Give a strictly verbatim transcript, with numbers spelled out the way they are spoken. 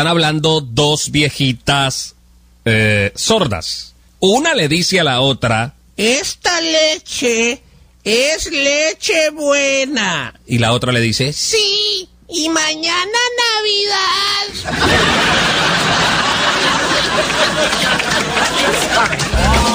Están hablando dos viejitas eh, sordas. Una le dice a la otra, esta leche es leche buena. Y la otra le dice, sí, y mañana Navidad.